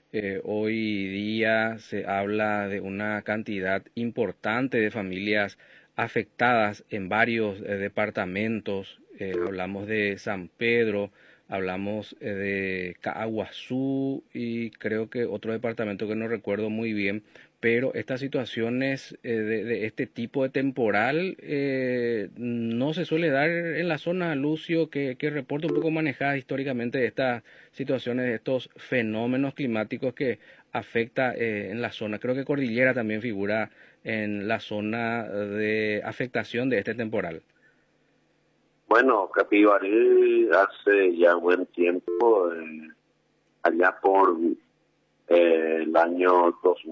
Hoy día se habla de una cantidad importante de familias afectadas en varios departamentos. Hablamos de San Pedro, hablamos de Caaguazú y creo que otro departamento que no recuerdo muy bien, pero estas situaciones de este tipo de temporal no se suele dar en la zona, Lucio, que reporta un poco manejada históricamente estas situaciones, de estos fenómenos climáticos que afecta en la zona. Creo que Cordillera también figura en la zona de afectación de este temporal. Bueno, Capibaré hace ya buen tiempo, allá por el año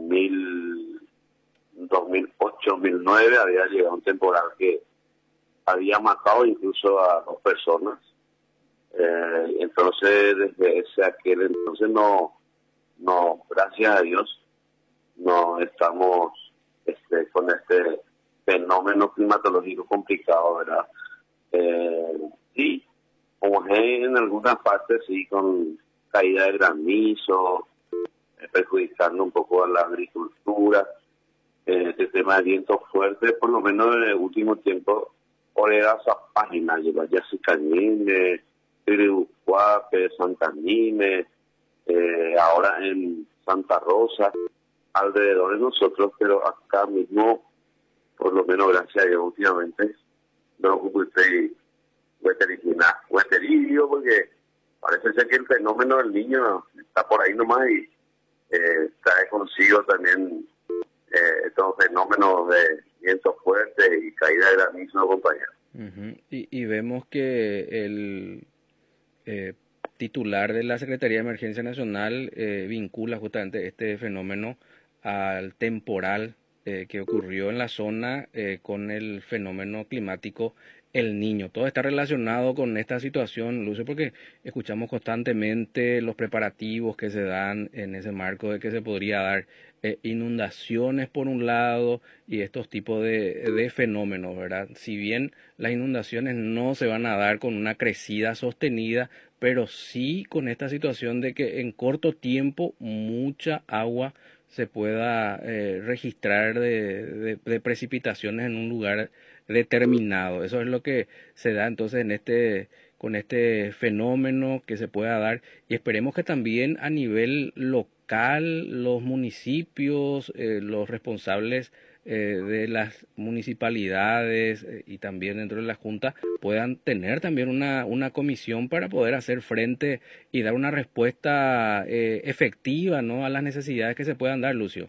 2008, 2009, había llegado un temporal que había matado incluso a 2 personas. Entonces, desde aquel entonces no, gracias a Dios, no estamos con este fenómeno climatológico complicado, ¿verdad? Sí, como es en algunas partes, sí, con caída de granizo, perjudicando un poco a la agricultura, este tema de viento fuerte, por lo menos en el último tiempo, por esa página, lleva ya Sicanime, Pirihuape, Santa Nime, ahora en Santa Rosa, alrededor de nosotros, pero acá mismo, por lo menos gracias a Dios últimamente, no ocupé hueteridio, porque parece ser que el fenómeno del niño está por ahí nomás y trae consigo también estos fenómenos de viento fuerte y caída de granizo, compañero. Ujú. Y vemos que el titular de la Secretaría de Emergencia Nacional vincula justamente este fenómeno al temporal que ocurrió en la zona con el fenómeno climático El Niño. Todo está relacionado con esta situación, Lucio, porque escuchamos constantemente los preparativos que se dan en ese marco de que se podría dar inundaciones por un lado y estos tipos de fenómenos, ¿verdad? Si bien las inundaciones no se van a dar con una crecida sostenida, pero sí con esta situación de que en corto tiempo mucha agua se pueda registrar de precipitaciones en un lugar determinado. Eso es lo que se da entonces en con este fenómeno que se pueda dar y esperemos que también a nivel local los municipios, los responsables de las municipalidades y también dentro de la Junta puedan tener también una comisión para poder hacer frente y dar una respuesta efectiva, ¿no?, a las necesidades que se puedan dar, Lucio.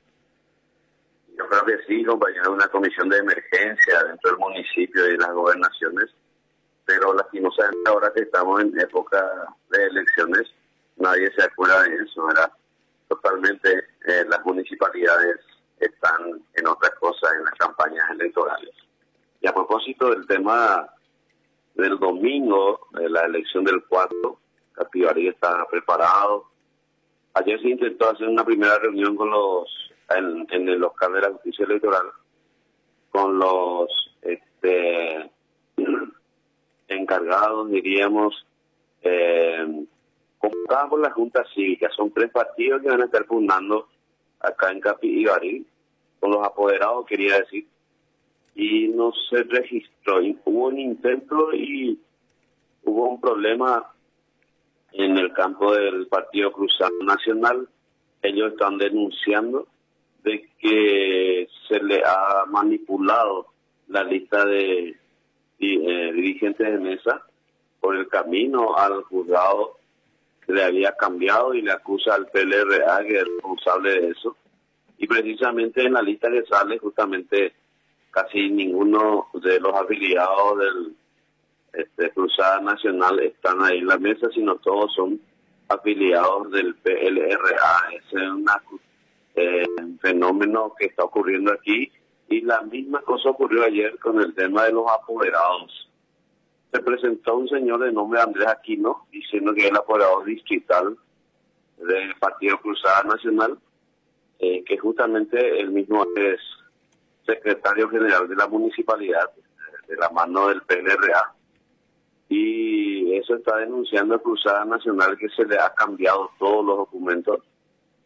Yo creo que sí, compañero, una comisión de emergencia dentro del municipio y las gobernaciones, pero lastimosamente ahora que estamos en época de elecciones, nadie se acuerda de eso, ¿verdad? Totalmente las municipalidades están en otras cosas, en las campañas electorales. Y a propósito del tema del domingo, de la elección del 4, Capibarí está preparado. Ayer se intentó hacer una primera reunión con en el local de la justicia electoral, con los encargados, diríamos, convocados por la Junta Cívica. Son 3 partidos que van a estar fundando acá en Capibarí, con los apoderados, quería decir, y no se registró. Hubo un intento y hubo un problema en el campo del Partido Cruzado Nacional. Ellos están denunciando de que se le ha manipulado la lista de dirigentes de mesa por el camino al juzgado, le había cambiado y le acusa al PLRA que es responsable de eso. Y precisamente en la lista que sale, justamente casi ninguno de los afiliados del Cruzada Nacional están ahí en la mesa, sino todos son afiliados del PLRA. Ese es un fenómeno que está ocurriendo aquí, y la misma cosa ocurrió ayer con el tema de los apoderados. Se presentó un señor de nombre Andrés Aquino diciendo que es el apoderado distrital del Partido Cruzada Nacional, que justamente él mismo es secretario general de la municipalidad, de la mano del PLRA, y eso está denunciando a Cruzada Nacional, que se le ha cambiado todos los documentos